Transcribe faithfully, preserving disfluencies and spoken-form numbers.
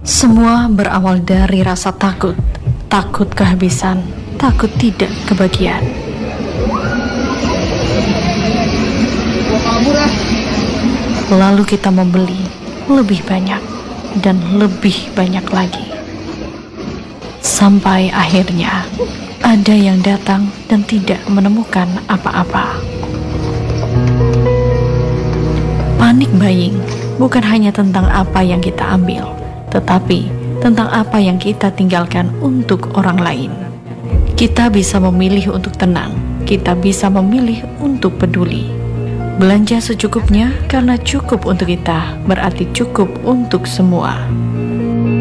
Semua berawal dari rasa takut, takut kehabisan, takut tidak kebagian. Lalu kita membeli lebih banyak dan lebih banyak lagi. Sampai akhirnya ada yang datang dan tidak menemukan apa-apa. Panic buying bukan hanya tentang apa yang kita ambil, tetapi tentang apa yang kita tinggalkan untuk orang lain. Kita bisa memilih untuk tenang, kita bisa memilih untuk peduli. Belanja secukupnya karena cukup untuk kita berarti cukup untuk semua.